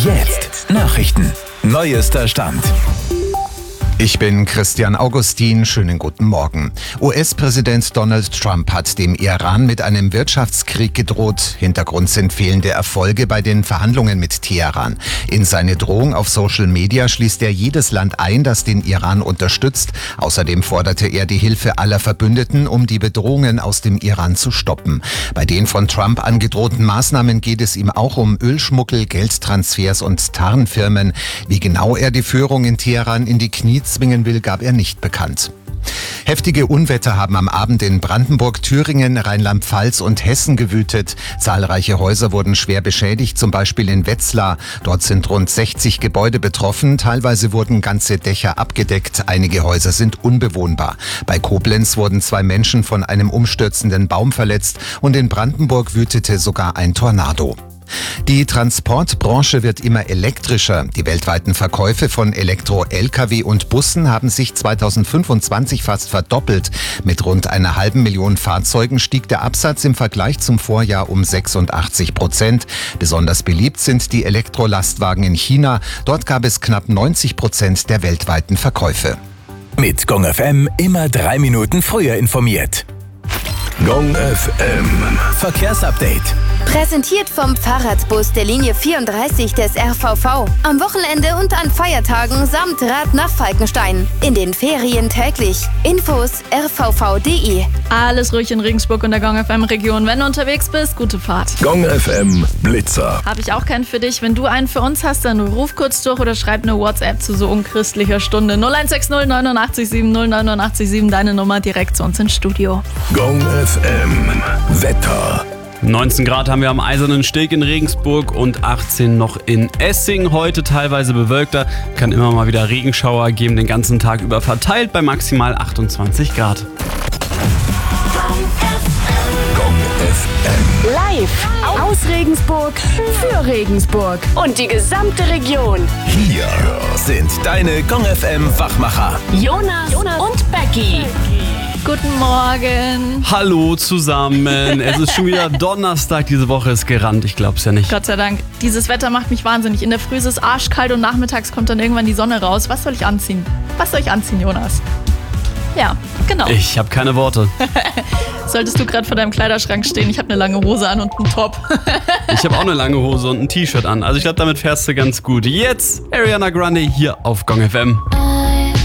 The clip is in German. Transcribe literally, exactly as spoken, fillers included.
Jetzt Nachrichten. Neuester Stand. Ich bin Christian Augustin, schönen guten Morgen. U S-Präsident Donald Trump hat dem Iran mit einem Wirtschaftskrieg gedroht. Hintergrund sind fehlende Erfolge bei den Verhandlungen mit Teheran. In seine Drohung auf Social Media schließt er jedes Land ein, das den Iran unterstützt. Außerdem forderte er die Hilfe aller Verbündeten, um die Bedrohungen aus dem Iran zu stoppen. Bei den von Trump angedrohten Maßnahmen geht es ihm auch um Ölschmuggel, Geldtransfers und Tarnfirmen. Wie genau er die Führung in Teheran in die Knie zwingen will, gab er nicht bekannt. Heftige Unwetter haben am Abend in Brandenburg, Thüringen, Rheinland-Pfalz und Hessen gewütet. Zahlreiche Häuser wurden schwer beschädigt, zum Beispiel in Wetzlar. Dort sind rund sechzig Gebäude betroffen. Teilweise wurden ganze Dächer abgedeckt. Einige Häuser sind unbewohnbar. Bei Koblenz wurden zwei Menschen von einem umstürzenden Baum verletzt und in Brandenburg wütete sogar ein Tornado. Die Transportbranche wird immer elektrischer. Die weltweiten Verkäufe von Elektro-L K W und Bussen haben sich zweitausendfünfundzwanzig fast verdoppelt. Mit rund einer halben Million Fahrzeugen stieg der Absatz im Vergleich zum Vorjahr um sechsundachtzig Prozent. Besonders beliebt sind die Elektrolastwagen in China. Dort gab es knapp neunzig Prozent der weltweiten Verkäufe. Mit Gong F M immer drei Minuten früher informiert. Gong F M Verkehrsupdate. Präsentiert vom Fahrradbus der Linie vierunddreißig des R V V. Am Wochenende und an Feiertagen samt Rad nach Falkenstein. In den Ferien täglich. Infos r v v punkt d e. Alles ruhig in Regensburg und der Gong F M-Region. Wenn du unterwegs bist, gute Fahrt. Gong F M Blitzer. Habe ich auch keinen für dich. Wenn du einen für uns hast, dann ruf kurz durch oder schreib eine WhatsApp zu so unchristlicher Stunde. null eins sechs null neun acht sieben null neun acht sieben, deine Nummer direkt zu uns ins Studio. Gong F M Wetter. neunzehn Grad haben wir am Eisernen Steg in Regensburg und achtzehn noch in Essing. Heute teilweise bewölkter, kann immer mal wieder Regenschauer geben, den ganzen Tag über verteilt bei maximal achtundzwanzig Grad. Gong F M. Live aus Regensburg für Regensburg und die gesamte Region. Hier sind deine Gong F M Wachmacher. Jonas, Jonas und Becky. Guten Morgen. Hallo zusammen. Es ist schon wieder Donnerstag, diese Woche ist gerannt, ich glaub's ja nicht. Gott sei Dank. Dieses Wetter macht mich wahnsinnig. In der Früh ist es arschkalt und nachmittags kommt dann irgendwann die Sonne raus. Was soll ich anziehen? Was soll ich anziehen, Jonas? Ja, genau. Ich habe keine Worte. Solltest du gerade vor deinem Kleiderschrank stehen, ich habe eine lange Hose an und einen Top. Ich habe auch eine lange Hose und ein T-Shirt an. Also ich glaube, damit fährst du ganz gut. Jetzt Ariana Grande hier auf Gong F M.